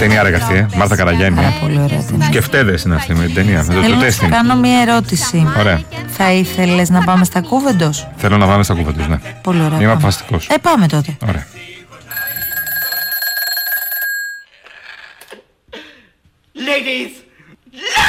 ταινία ρε αυτή, Μάρθα Καραγιάννη. Πάρα πολύ ωραία ταινία. Σκεφτέδες είναι αυτή με την ταινία. Θέλω να σου κάνω μια ερώτηση. Ωραία. Θα ήθελες να πάμε στα Κούβεντος? Θέλω να πάμε στα Κούβεντος, ναι. Πολύ ωραία. Είμαι αποφασιστικός. Πάμε τότε. Ωραία. Ladies